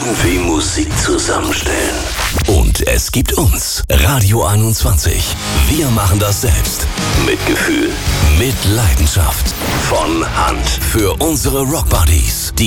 irgendwie Musik zusammenstellen. Und es gibt uns, Radio 21. Wir machen das selbst. Mit Gefühl. Mit Leidenschaft. Von Hand. Für unsere Rockbuddies.